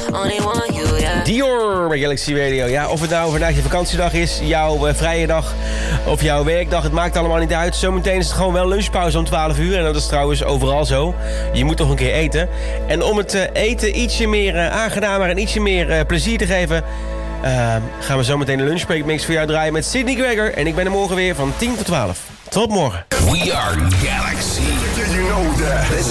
only want you, yeah. Dior bij Galaxy Radio. Ja, of het nou vandaag je vakantiedag is, jouw vrije dag of jouw werkdag, het maakt allemaal niet uit. Zometeen is het gewoon wel lunchpauze om 12 uur. En dat is trouwens overal zo. Je moet toch een keer eten. En om het eten ietsje meer aangenamer en ietsje meer plezier te geven, gaan we zometeen de lunchbreakmix voor jou draaien met Sydney Gregor. En ik ben er morgen weer van 10 tot 12. Tot morgen. We are Galaxy. Do you know that?